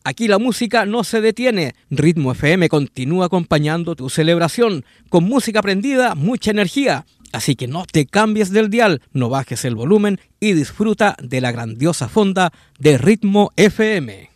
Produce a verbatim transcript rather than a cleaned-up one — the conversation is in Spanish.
Aquí la música no se detiene. Ritmo F M continúa acompañando tu celebración. Con música prendida, mucha energía. Así que no te cambies del dial, no bajes el volumen y disfruta de la grandiosa fonda de Ritmo F M.